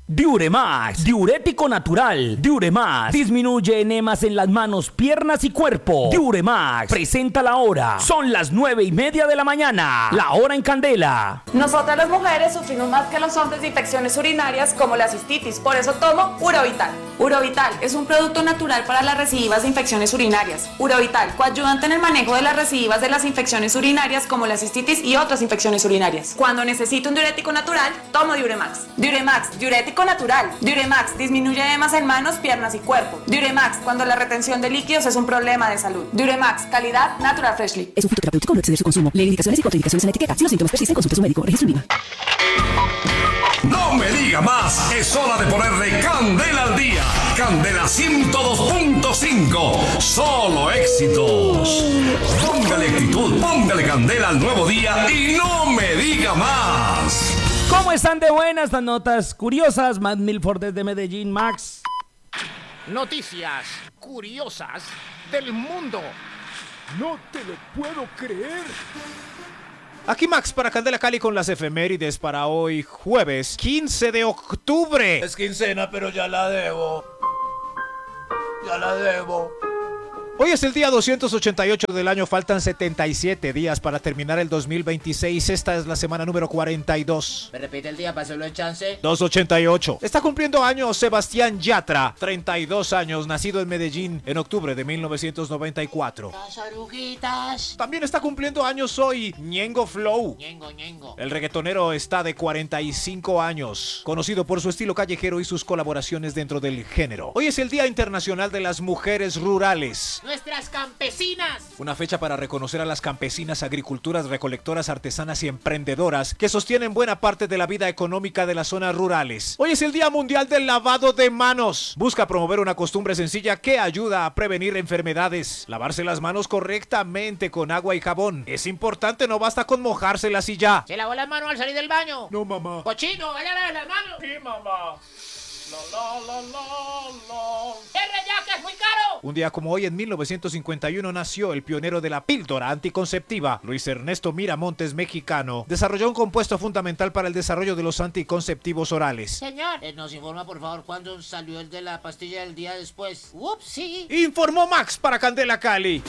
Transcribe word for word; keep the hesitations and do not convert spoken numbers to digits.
Diuremax, diurético natural. Diuremax disminuye enemas en las manos, piernas y cuerpo. Diuremax presenta la hora. Son las nueve y media de la mañana. La hora en Candela. Nosotras las mujeres sufrimos más que los hombres de infecciones urinarias como la cistitis. Por eso tomo Urovital. Urovital es un producto natural para las recidivas de infecciones urinarias. Urovital, coayudante en el manejo de las recidivas de las infecciones urinarias como la cistitis y otras infecciones urinarias. Cuando necesito un diurético natural, tomo Diuremax. Diuremax, diurético natural. Diuremax disminuye edemas en manos, piernas y cuerpo. Diuremax, cuando la retención de líquidos es un problema de salud. Diuremax, calidad Natural Freshly. Es un fitoterapéutico, no exceder su consumo. Lee indicaciones y contraindicaciones en la etiqueta. Si los síntomas persisten, consulte a su médico. Registro INVIMA. No me diga más, es hora de ponerle candela al día. Candela ciento dos punto cinco, solo éxitos. Póngale actitud, póngale candela al nuevo día y no me diga más. ¿Cómo están de buenas estas notas curiosas? Matt Milford desde Medellín, Max. Noticias curiosas del mundo. No te lo puedo creer. Aquí Max para Candela Cali con las efemérides para hoy, jueves quince de octubre. Es quincena, pero ya la debo. Ya la debo. Hoy es el día doscientos ochenta y ocho del año, faltan setenta y siete días para terminar el dos mil veintiséis. Esta es la semana número cuarenta y dos. ¿Me repite el día para hacerlo de chance? doscientos ochenta y ocho. Está cumpliendo años Sebastián Yatra, treinta y dos años, nacido en Medellín en octubre de mil novecientos noventa y cuatro. Las oruguitas. También está cumpliendo años hoy Ñengo Flow. Ñengo, Ñengo. El reggaetonero está de cuarenta y cinco años, conocido por su estilo callejero y sus colaboraciones dentro del género. Hoy es el Día Internacional de las Mujeres Rurales. Nuestras campesinas. Una fecha para reconocer a las campesinas, agricultoras, recolectoras, artesanas y emprendedoras que sostienen buena parte de la vida económica de las zonas rurales. Hoy es el Día Mundial del Lavado de Manos. Busca promover una costumbre sencilla que ayuda a prevenir enfermedades. Lavarse las manos correctamente con agua y jabón. Es importante, no basta con mojárselas y ya. ¿Se lavó las manos al salir del baño? No, mamá. Cochino, vaya a lavar las manos. Sí, mamá. La, la, la, la, la. ¡Cierre ya, que es muy caro! Un día como hoy, en mil novecientos cincuenta y uno, nació el pionero de la píldora anticonceptiva. Luis Ernesto Miramontes, mexicano, desarrolló un compuesto fundamental para el desarrollo de los anticonceptivos orales. Señor, eh, nos informa por favor cuándo salió el de la pastilla del día después. Ups, sí. Informó Max para Candela Cali.